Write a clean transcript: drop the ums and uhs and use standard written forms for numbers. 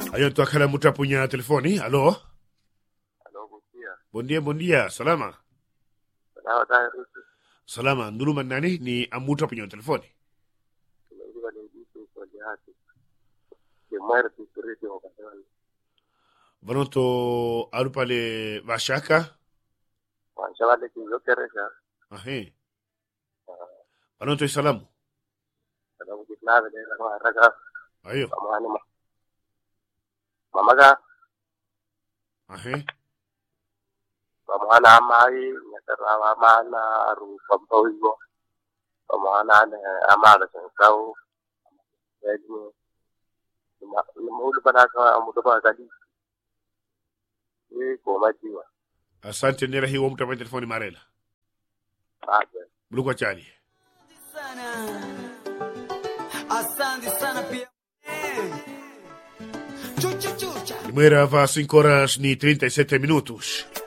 Ayo tuakala muta punya telefoni. Halo. Halo, Bom dia. Salama. Salamat tayo. Salama. Ndulu manani ni amuta punya telefoni. Hindi ba dito ko lahat. Yung mayroon dito rin yung kasal. Vanoto alu pale vashaka. Siya wala yung lotere siya. Ahe. Vanoto salamu. Alam ko na rin ang mga raga. Ayo. Mamaga. Ahe. Pamana amay, natarawa mana aru pambawi mo. Pamana amala sa ikaw. Pwede mo. Lumulo pa na sa amuto pa kadi. Kumajiwa. Asante nera hiwa muta punya telefoni marela. Buluko chali. Asante sana pia. Primera va 5 horas ni 37 minutos.